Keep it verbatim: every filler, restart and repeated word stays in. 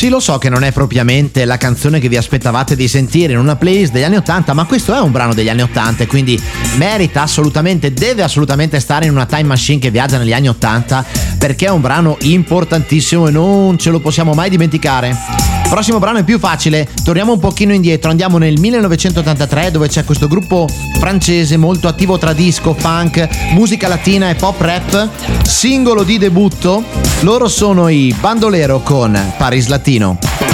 Sì, lo so che non è propriamente la canzone che vi aspettavate di sentire in una playlist degli anni ottanta, ma questo è un brano degli anni ottanta e quindi merita assolutamente, deve assolutamente stare in una time machine che viaggia negli anni ottanta, perché è un brano importantissimo e non ce lo possiamo mai dimenticare. Prossimo brano è più facile, torniamo un pochino indietro, andiamo nel millenovecentottantatré, dove c'è questo gruppo francese molto attivo tra disco, funk, musica latina e pop rap, singolo di debutto. Loro sono i Bandolero con Paris Latino.